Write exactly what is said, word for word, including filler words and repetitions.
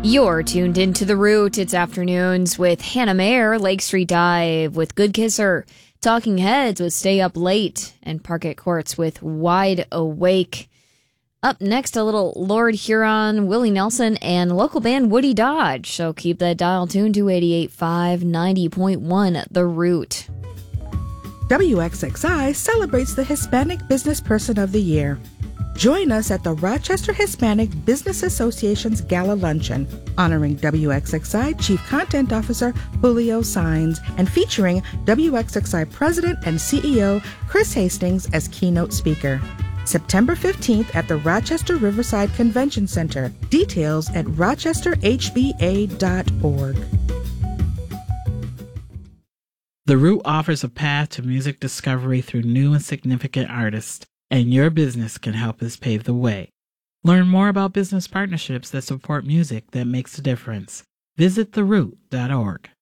You're tuned into The Root. It's afternoons with Hannah Mayer, Lake Street Dive with Good Kisser, Talking Heads with Stay Up Late, and Parquet Courts with Wide Awake. Up next, a little Lord Huron, Willie Nelson, and local band Woody Dodge. So keep that dial tuned to eighty-eight point five, ninety point one, The Root. W X X I celebrates the Hispanic Business Person of the Year. Join us at the Rochester Hispanic Business Association's Gala Luncheon, honoring W X X I Chief Content Officer Julio Saenz and featuring W X X I President and C E O Chris Hastings as keynote speaker. September fifteenth at the Rochester Riverside Convention Center. Details at rochester h b a dot org. The Root offers a path to music discovery through new and significant artists, and your business can help us pave the way. Learn more about business partnerships that support music that makes a difference. Visit the root dot org.